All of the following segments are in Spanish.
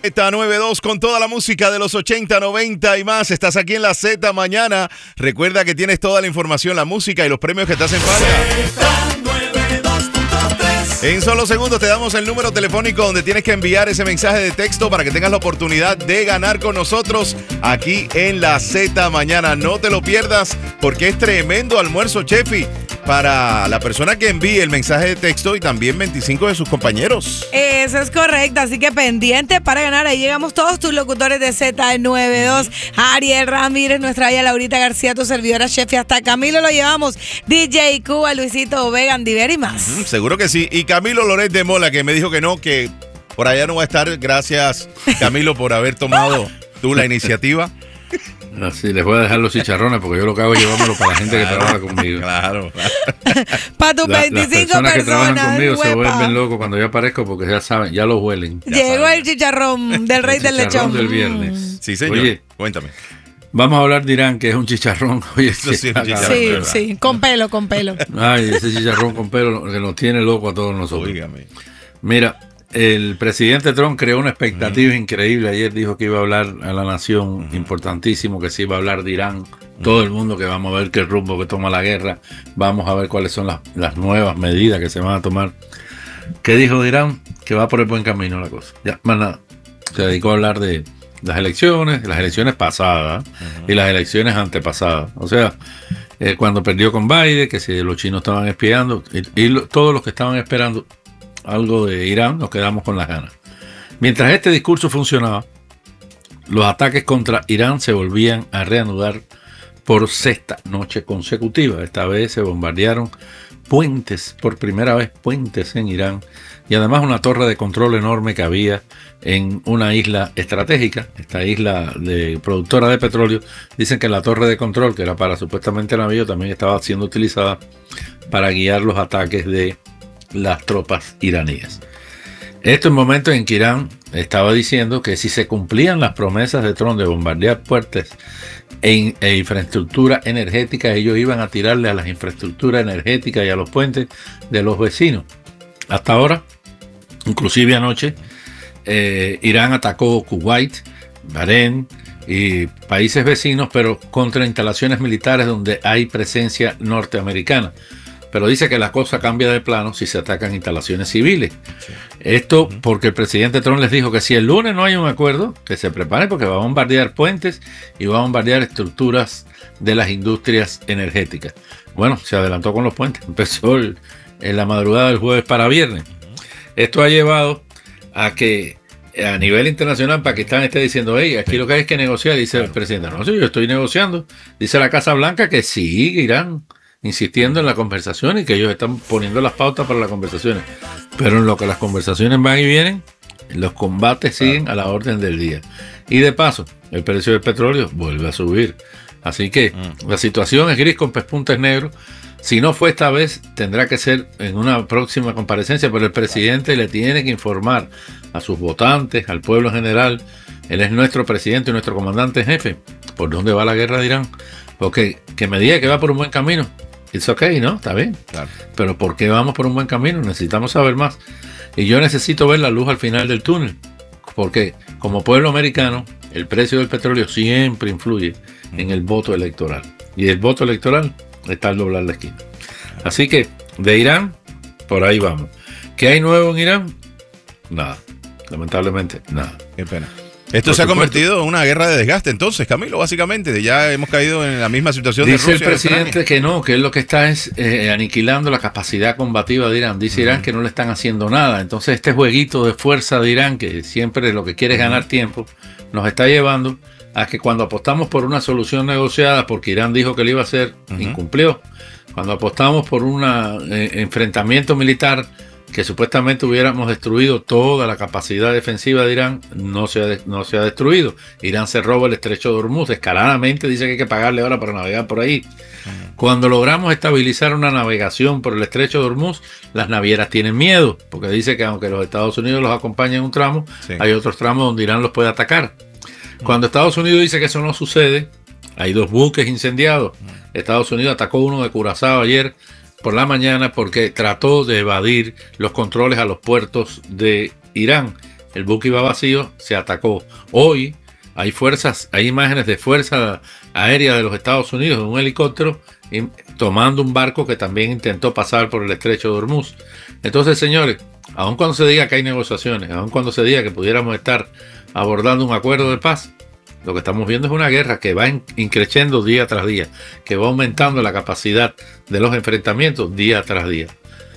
Z92 con toda la música de los 80, 90 y más. Estás aquí en la Z mañana. Recuerda que tienes toda la información, la música y los premios que te hacen falta. En solo segundos te damos el número telefónico donde tienes que enviar ese mensaje de texto para que tengas la oportunidad de ganar con nosotros aquí en la Z mañana. No te lo pierdas porque es tremendo almuerzo, Chefi, para la persona que envíe el mensaje de texto y también 25 de sus compañeros. Eso es correcto, así que pendiente para ganar. Ahí llegamos todos tus locutores de Z92, Ariel Ramírez, nuestra aya Laurita García, tu servidora Chefi, hasta Camilo lo llevamos, DJ Cuba, Luisito Vega, Andiver y más. Seguro que sí. Y Camilo Loret de Mola, que me dijo que no, que por allá no va a estar. Gracias, Camilo, por haber tomado tú la iniciativa. Así, les voy a dejar los chicharrones porque yo lo que hago es llevármelo para la gente que trabaja conmigo. Claro. Para tus 25 las personas que trabajan conmigo huepa. se vuelven locos cuando yo aparezco porque ya saben, ya lo huelen. Llegó el chicharrón del rey del lechón. El chicharrón del viernes. Sí, señor. Oye, cuéntame. vamos a hablar de Irán, que es un chicharrón. Oye, Eso sí es un chicharrón. Sí, con pelo, con pelo. Ay, ese chicharrón con pelo que nos tiene loco a todos nosotros. Óigame. Mira, el presidente Trump creó una expectativa increíble. Ayer dijo que iba a hablar a la nación, importantísimo, que se iba a hablar de Irán. Todo el mundo que vamos a ver qué rumbo que toma la guerra. Vamos a ver cuáles son las nuevas medidas que se van a tomar. ¿Qué dijo de Irán? Que va por el buen camino la cosa. Ya, más nada. Se dedicó a hablar de las elecciones pasadas y las elecciones antepasadas. O sea, cuando perdió con Biden, que si los chinos estaban espiando, todos los que estaban esperando algo de Irán, nos quedamos con las ganas. Mientras este discurso funcionaba, los ataques contra Irán se volvían a reanudar por sexta noche consecutiva. Esta vez se bombardearon puentes, por primera vez puentes en Irán, y además una torre de control enorme que había en una isla estratégica, esta isla productora de petróleo. Dicen que la torre de control, que era para supuestamente navío, también estaba siendo utilizada para guiar los ataques de las tropas iraníes. Esto en momentos en que Irán estaba diciendo que si se cumplían las promesas de Trump de bombardear puertos e infraestructura energética, ellos iban a tirarle a las infraestructuras energéticas y a los puentes de los vecinos. Hasta ahora, inclusive anoche, Irán atacó Kuwait, Bahrein y países vecinos, pero contra instalaciones militares donde hay presencia norteamericana. Pero dice que la cosa cambia de plano si se atacan instalaciones civiles. Sí. Esto porque el presidente Trump les dijo que si el lunes no hay un acuerdo, que se preparen porque va a bombardear puentes y va a bombardear estructuras de las industrias energéticas. Bueno, se adelantó con los puentes. Empezó en la madrugada del jueves para viernes. Esto ha llevado a que a nivel internacional Pakistán esté diciendo, hey, aquí lo que hay es que negociar. Dice el presidente, no, sí, yo estoy negociando. Dice la Casa Blanca que sí, Irán insistiendo en la conversación y que ellos están poniendo las pautas para las conversaciones. Pero en lo que las conversaciones van y vienen, los combates siguen a la orden del día. Y de paso, el precio del petróleo vuelve a subir. Así que la situación es gris con pespuntes negros. Si no fue esta vez, tendrá que ser en una próxima comparecencia, pero el presidente le tiene que informar a sus votantes, al pueblo en general. Él es nuestro presidente y nuestro comandante en jefe. ¿Por dónde va la guerra de Irán? Porque que me diga que va por un buen camino. It's okay, ¿no? Está bien. Claro. Pero ¿por qué vamos por un buen camino? Necesitamos saber más. Y yo necesito ver la luz al final del túnel. Porque como pueblo americano, el precio del petróleo siempre influye en el voto electoral. Y el voto electoral está al doblar la esquina. Así que de Irán, por ahí vamos. ¿Qué hay nuevo en Irán? Nada. Lamentablemente, nada. Qué pena. Esto se ha convertido en una guerra de desgaste, entonces, Camilo, básicamente. Ya hemos caído en la misma situación de Rusia. Dice el presidente que no, que él lo que está es aniquilando la capacidad combativa de Irán. Dice Irán que no le están haciendo nada. Entonces, este jueguito de fuerza de Irán, que siempre lo que quiere es ganar tiempo, nos está llevando a que cuando apostamos por una solución negociada, porque Irán dijo que lo iba a hacer, incumplió. Cuando apostamos por un enfrentamiento militar que supuestamente hubiéramos destruido toda la capacidad defensiva de Irán, no se ha destruido. Irán se roba el estrecho de Hormuz, descaradamente dice que hay que pagarle ahora para navegar por ahí. Cuando logramos estabilizar una navegación por el estrecho de Hormuz, las navieras tienen miedo, porque dice que aunque los Estados Unidos los acompañen en un tramo, hay otros tramos donde Irán los puede atacar. Cuando Estados Unidos dice que eso no sucede, hay 2 buques incendiados. Estados Unidos atacó uno de Curazao ayer por la mañana porque trató de evadir los controles a los puertos de Irán. el buque iba vacío, se atacó. Hoy hay imágenes de Fuerza Aérea de los Estados Unidos en un helicóptero tomando un barco que también intentó pasar por el estrecho de Hormuz. Entonces, señores, aun cuando se diga que hay negociaciones, aun cuando se diga que pudiéramos estar abordando un acuerdo de paz, lo que estamos viendo es una guerra que va increciendo día tras día, que va aumentando la capacidad de los enfrentamientos día tras día.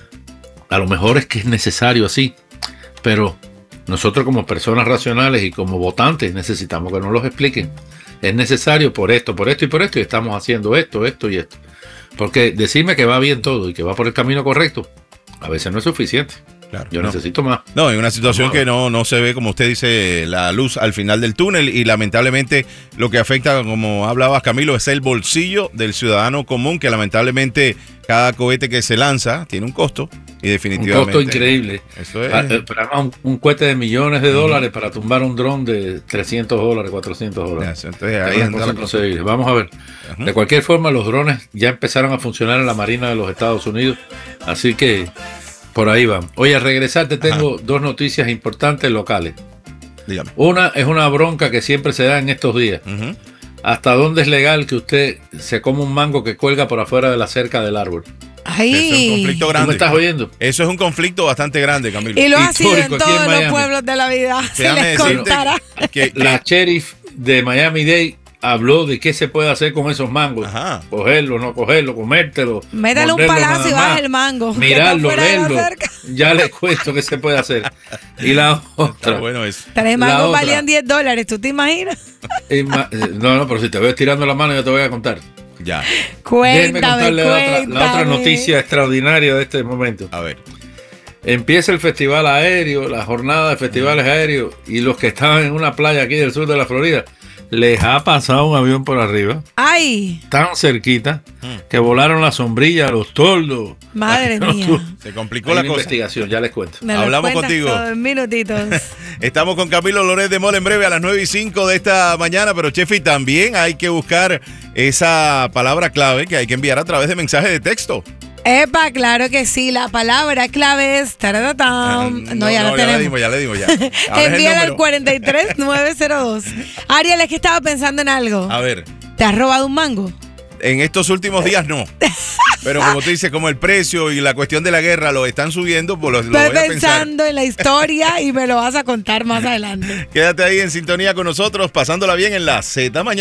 A lo mejor es que es necesario así, pero nosotros como personas racionales y como votantes necesitamos que nos los expliquen. Es necesario por esto y estamos haciendo esto y esto. Porque decirme que va bien todo y que va por el camino correcto, a veces no es suficiente. Claro, Yo necesito más. No, en una situación que no se ve, como usted dice, la luz al final del túnel, y lamentablemente lo que afecta, como hablabas, Camilo, es el bolsillo del ciudadano común, que lamentablemente cada cohete que se lanza tiene un costo, y definitivamente... Un costo increíble. Eso es... un cohete de millones de dólares para tumbar un dron de $300, $400. Entonces, ahí es inconcebible. Vamos a ver. De cualquier forma, los drones ya empezaron a funcionar en la Marina de los Estados Unidos, así que por ahí van. Oye, al regresar te tengo dos noticias importantes locales. Dígame. Una es una bronca que siempre se da en estos días. ¿Hasta dónde es legal que usted se coma un mango que cuelga por afuera de la cerca del árbol? Ay. Eso es un conflicto grande. ¿Tú me estás oyendo? Eso es un conflicto bastante grande, Camilo. Y lo ha sido en Histórico aquí en todos los Miami. pueblos de la vida. Se Déjame les decirte contará. que La sheriff de Miami-Dade habló de qué se puede hacer con esos mangos. Ajá. Cogerlo, no cogerlo, comértelo. Métale un morderlo palazo y nada baja más, el mango. que Mirarlo, está fuera de la verlo. cerca. Ya les cuento qué se puede hacer. Y la está otra. bueno eso. 3 La mangos otra. valían $10, ¿tú te imaginas? No, pero si te veo estirando la mano, yo te voy a contar. Ya. Déjenme Cuéntame, contarle la otra cuéntame. noticia extraordinaria de este momento. A ver. Empieza el festival aéreo, la jornada de festivales aéreos, y los que estaban en una playa aquí del sur de la Florida, les ha pasado un avión por arriba, Ay, tan cerquita, que volaron la sombrilla, los toldos. madre Ay, no, mía. tú- Se complicó Hay la una cosa. investigación, ya les cuento. Me lo Hablamos cuentas contigo. todo en minutitos. Estamos con Camilo Loret de Mola en breve a las 9:05 de esta mañana, pero Chefi, también hay que buscar esa palabra clave que hay que enviar a través de mensaje de texto. Epa, claro que sí. La palabra clave es taratatán. No, ya la tenemos. Ya le dimos. Ahora es el Envíala al número. 43902. Ariel, es que estaba pensando en algo. A ver, ¿Te has robado un mango? en estos últimos días no. Pero como tú dices, como el precio y la cuestión de la guerra lo están subiendo, pues lo voy a Estoy pensar. pensando en la historia y me lo vas a contar más adelante. Quédate ahí en sintonía con nosotros, pasándola bien en la Z Mañana.